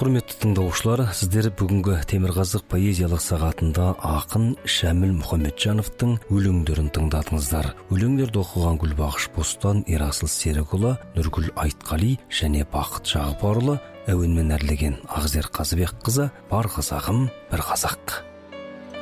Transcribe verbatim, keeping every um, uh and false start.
Құрметті тыңдаушылар, сіздер бүгінгі Темірқазық поэзиялық сағатында ақын Шәміл Мұхамеджановтың өлеңдерін тыңдадыңыздар. Өлеңдерді оқыған Гүлбақыш Бостан, Ерасыл Серікұлы, Нұргүл Айтқали және Бақыт Жағыпарұлы, әуенмен әрлеген Ақзер Қазыбекқызы. Бар қазағым, бір қазақ.